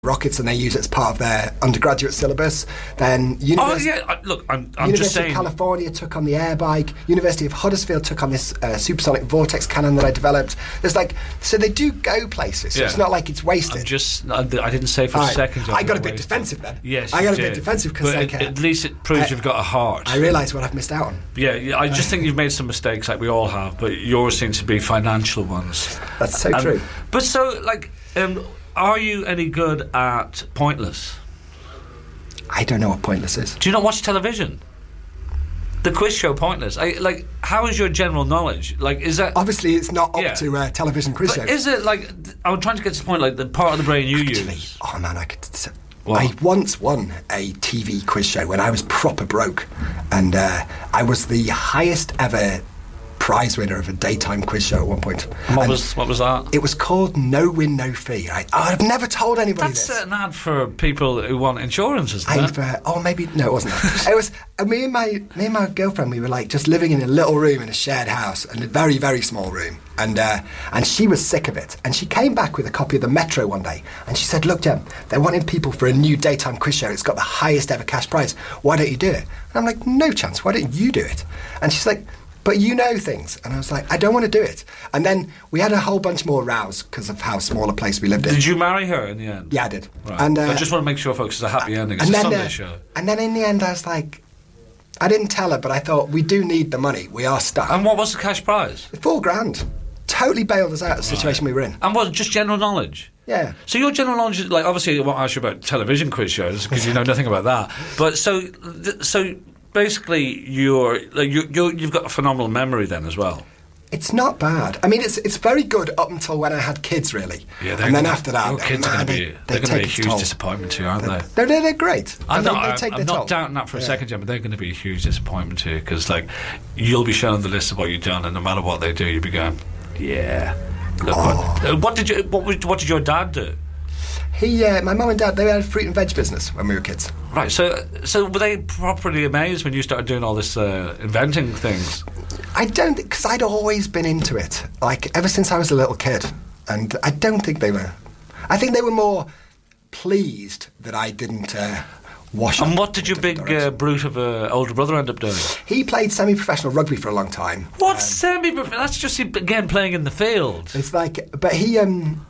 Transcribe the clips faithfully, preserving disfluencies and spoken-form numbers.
rockets and they use it as part of their undergraduate syllabus. Then University, oh yeah, I, look, I'm, I'm University just saying. of California took on the air bike. University of Huddersfield took on this uh, supersonic vortex cannon that I developed. There's like, so they do go places. So Yeah. it's not like it's wasted. I'm just, I didn't say for All a right. second. I got a wasted. bit defensive then. Yes, I you got a did. bit defensive because But like, at, uh, at least it proves I- you've got a heart. I realise what I've missed out on. Yeah, yeah, I just think you've made some mistakes, like we all have, but yours seem to be financial ones. That's so Um, true. But so, like, um, are you any good at Pointless? I don't know what Pointless is. Do you not watch television? The quiz show Pointless. I, like, how is your general knowledge? Like, is that? Obviously, it's not up Yeah. to uh, television quiz But shows. is it like? th- I'm trying to get to the point. Like the part of the brain you Actually, use. oh man, I could. s- What? I once won a T V quiz show when I was proper broke, and uh, I was the highest ever prize winner of a daytime quiz show at one point. And what And was what was that? it was called No Win No Fee. I, I've never told anybody That's this. an ad for people who want insurance, isn't I've, it? uh, oh, maybe no, it wasn't. That. It was uh, me and my me and my girlfriend. We were like just living in a little room in a shared house, in a very very small room, and uh, and she was sick of it. And she came back with a copy of the Metro one day, and she said, "Look, Jem, they're wanting people for a new daytime quiz show. It's got the highest ever cash prize. Why don't you do it?" And I'm like, "No chance. Why don't you do it?" And she's like, "But you know things." And I was like, "I don't want to do it." And then we had a whole bunch more rows because of how small a place we lived in. Did you marry her in the end? Yeah, I did. Right. And uh, I just want to make sure, folks, it's a happy ending. It's and a then, Sunday uh, show. And then in the end, I was like, I didn't tell her, but I thought we do need the money. We are stuck. And what was the cash prize? Four grand. Totally bailed us out of the situation we were in. And what? Just general knowledge. Yeah. So your general knowledge, is like, obviously, I won't ask you about television quiz shows because you know nothing about that. But so, th- so basically, you're like you you you've got a phenomenal memory then as well. It's not bad. I mean, it's it's very good up until when I had kids, really. Yeah, they're and then gonna- after that, your they're- kids are man, going to they- be they they're going to be a take its huge toll. disappointment to you, aren't they? They're, they're, they're great. I'm They- not, they I'm, take I'm their not toll. doubting that for a Yeah. second, Jen, but they're going to be a huge disappointment to you because, like, you'll be shown the list of what you've done, and no matter what they do, you'll be going, "Yeah, look Oh. what, uh, what did you what, was- what did your dad do?" He, uh, my mum and dad, they had a fruit and veg business when we were kids. Right, so so were they properly amazed when you started doing all this uh, inventing things? I don't, because I'd always been into it, like ever since I was a little kid, and I don't think they were. I think they were more pleased that I didn't uh, wash. And up what did your in big different uh, directions. brute of a older brother end up doing? He played semi-professional rugby for a long time. What semi? That's just again playing in the field. It's like, but he um,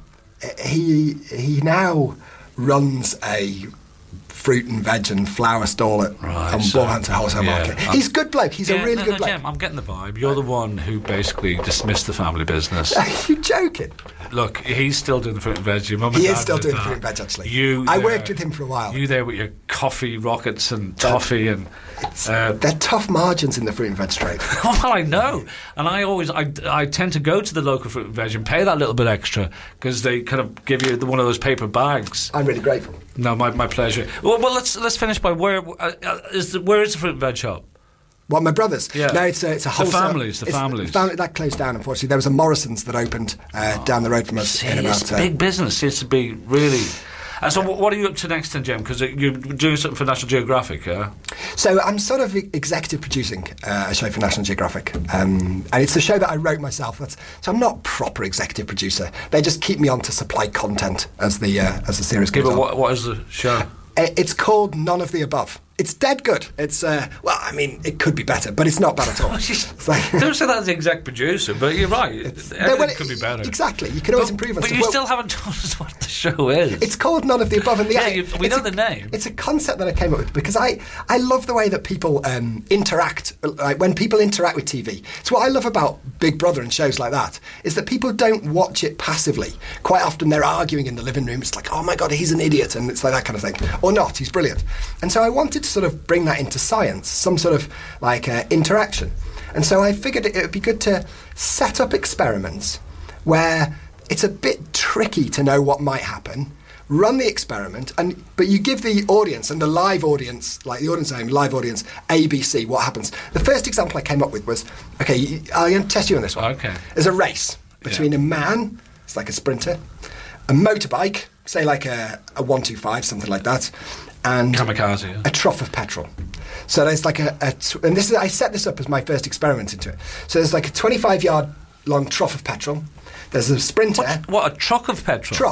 he he now runs a fruit and veg and flower stall at Right, on so- Bullhampton Wholesale yeah, Market. I'm- He's a good bloke. He's Yeah, a really no, good no, bloke. Jem, I'm getting the vibe. You're the one who basically dismissed the family business. Are you joking? Look, he's still doing the fruit and veg. Your mum and He dad is still did doing that. fruit and veg, actually. You, I there- worked with him for a while. You there with your coffee rockets and toffee and. Uh, They're tough margins in the fruit and veg trade. well, I know, and I always I, I tend to go to the local fruit and veg and pay that little bit extra because they kind of give you the, one of those paper bags. I'm really grateful. No, my, my pleasure. Well, well, let's let's finish by where uh, uh, is the, where is the fruit and veg shop? Well, my brothers. Yeah. No, it's a, it's a The wholesale. families, the it's- families. family, that closed down, unfortunately. There was a Morrison's that opened uh, down the road from us See, in it's about. Uh, big business. Seems to be really. And so, what are you up to next, then, Jem? Because you're doing something for National Geographic, yeah? So I'm sort of executive producing uh, a show for National Geographic, um, and it's a show that I wrote myself. That's, so I'm not proper executive producer. They just keep me on to supply content as the uh, as the series Okay, goes but on. what, what is the show? Uh, It's called None of the Above. It's dead good. It's uh, well, I mean, it could be better, but it's not bad at all. It's like- Don't say that as the exec producer, but you're right. No, Everything well, could be better. Exactly. You can always But, improve on but stuff. you Well, still haven't told us what the show is. It's called None of the Above, and the Yeah, you- we it's know a- the name. It's a concept that I came up with because I, I love the way that people um, interact. Like when people interact with T V, it's what I love about Big Brother and shows like that is that people don't watch it passively. Quite often they're arguing in the living room. It's like, oh my god, he's an idiot, and it's like that kind of thing, or not. He's brilliant. And so I wanted to sort of bring that into science, some sort of like uh, interaction. And so I figured it would be good to set up experiments where it's a bit tricky to know what might happen. Run the experiment, and but you give the audience and the live audience, like the audience name, live audience, A B C, what happens. The first example I came up with was, okay, you- I'm going to test you on this one. Okay. There's a race between Yeah. a man, it's like a sprinter, a motorbike, say like a, a one two five, something like that, and Kamikaze, yeah. a trough of petrol. So there's like a, a tw- and this is I set this up as my first experiment into it. So there's like a twenty-five yard long trough of petrol. There's a sprinter. What, what, a truck of petrol? Trough.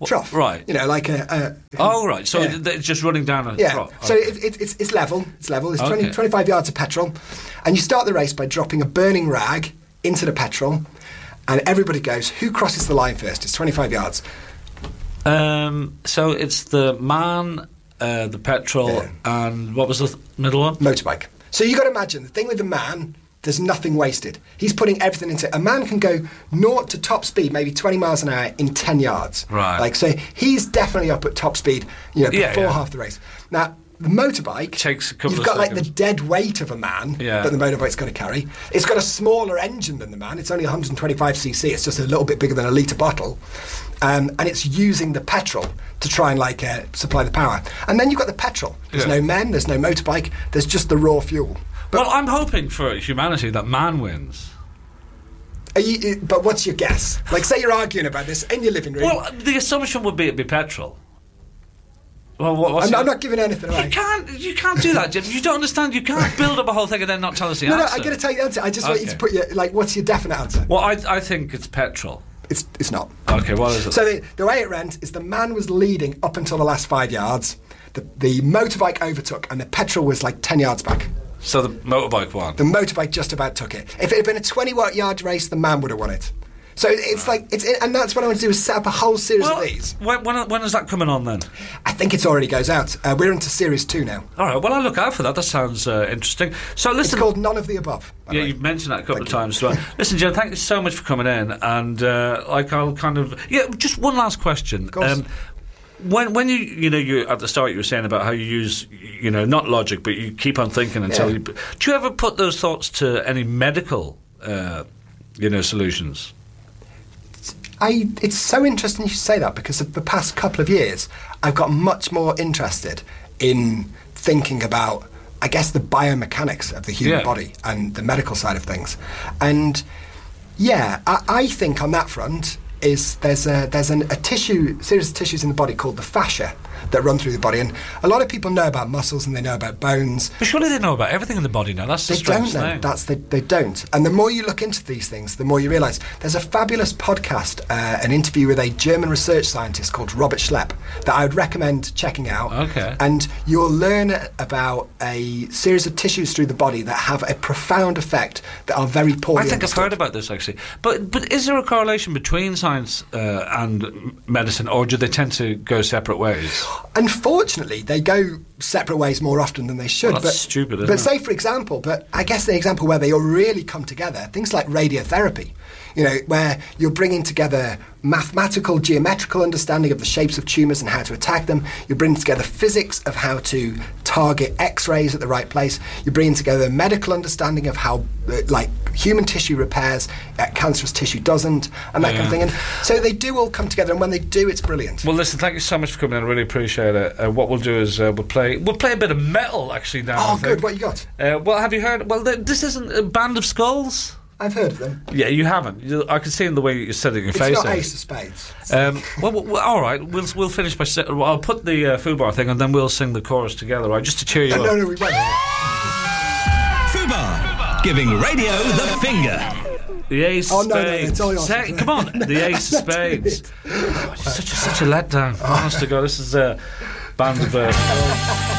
trough. Right. You know, like a... a oh, right. So yeah. it's just running down a yeah. trough. So Okay. it, it, it's, it's level. It's level. It's Okay. twenty, twenty-five yards of petrol. And you start the race by dropping a burning rag into the petrol. And everybody goes, who crosses the line first? It's twenty-five yards. Um, so it's the man, uh, the petrol, Yeah. and what was the th- middle one? Motorbike. So you got to imagine, the thing with the man, there's nothing wasted. He's putting everything into it. A man can go naught to top speed, maybe twenty miles an hour in ten yards. Right. Like, so he's definitely up at top speed, you know, Yeah, before yeah. half the race. Now, the motorbike, Takes a couple you've of got like the seconds. dead weight of a man Yeah. that the motorbike's got to carry. It's got a smaller engine than the man. It's only one hundred twenty-five c c. It's just a little bit bigger than a litre bottle. Um, and it's using the petrol to try and like uh, supply the power. And then you've got the petrol. There's Yeah. no men, there's no motorbike, there's just the raw fuel. Well, I'm hoping for humanity that man wins. Are you, but what's your guess? Like, say you're arguing about this in your living room. Well, the assumption would be it'd be petrol. Well, what, what's I'm, your- I'm not giving anything away. You can't. You can't do that, Jim. You don't understand. You can't build up a whole thing and then not tell us the No, no, answer. I'm going to tell you the answer. I just want you Okay. to put your, like, what's your definite answer? Well, I, I think it's petrol. It's, it's not. Okay, what is it? So the, the way it went is the man was leading up until the last five yards. The, the motorbike overtook, and the petrol was like ten yards back. So the motorbike won. The motorbike just about took it. If it had been a twenty-yard race, the man would have won it. So it's like it's, and that's what I want to do is set up a whole series Well, of these. when, when, when is that coming on then? I think it already goes out. Uh, we're into series two now. All right. Well, I'll look out for that. That sounds uh, interesting. So It's listen. called None of the Above. by the Yeah, way. you've mentioned that a couple Thank of you. times as well. Listen, Jim, thank you so much for coming in. And uh, like, I'll kind of yeah. Just one last question. Of course. when when you you know you at the start you were saying about how you use you know not logic but you keep on thinking until Yeah. you do you ever put those thoughts to any medical uh, you know solutions? I, it's so interesting you should say that because of the past couple of years, I've got much more interested in thinking about, I guess, the biomechanics of the human Yeah. body and the medical side of things. And yeah, I, I think on that front is there's a there's an, a tissue series of tissues in the body called the fascia that run through the body, and a lot of people know about muscles and they know about bones. But surely they know about everything in the body now. That's the They strange don't know. thing. That's the, they don't. And the more you look into these things, the more you realise. There's a fabulous podcast, uh, an interview with a German research scientist called Robert Schlepp that I would recommend checking out. Okay. And you'll learn about a series of tissues through the body that have a profound effect that are very poorly I think understood. I've heard about this actually. But but is there a correlation between science uh, and m- medicine, or do they tend to go separate ways? Unfortunately, they go separate ways more often than they should. Well, that's but, stupid, isn't But it? say, for example, but I guess the example where they all really come together, things like radiotherapy, you know, where you're bringing together mathematical, geometrical understanding of the shapes of tumours and how to attack them. You're bringing together physics of how to target X-rays at the right place. You're bringing together medical understanding of how, uh, like, human tissue repairs, uh, cancerous tissue doesn't, and that kind of Yeah. thing. And so they do all come together, and when they do, it's brilliant. Well, listen, thank you so much for coming in. I really appreciate it. Uh, what we'll do is uh, we'll play we'll play a bit of metal actually now. I Oh, think. good. What you got? Uh, well, have you heard? Well, th- this isn't a Band of Skulls. I've heard of them. Yeah, you haven't. You, I can see in the way you said it in your It's face. not there. Ace of Spades. Um, well, well, well, all right. We'll we'll finish by. Si- well, I'll put the uh, Fubar thing, and then we'll sing the chorus together, right? Just to cheer you No, up. no, no, we won't. Fubar, giving radio the finger. The Ace Oh, of no, no, Spades. it's all yours. Se- come on, the Ace of I'm not doing Spades. Oh, it's such a such a letdown. Honest to God, this is a band of. Uh,